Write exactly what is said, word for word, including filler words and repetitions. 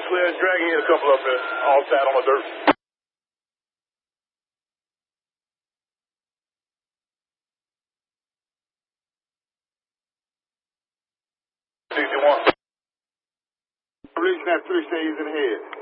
clear. It's dragging in a couple up there, all sat on the dirt. sixty-one. Releasing that three stays in the head.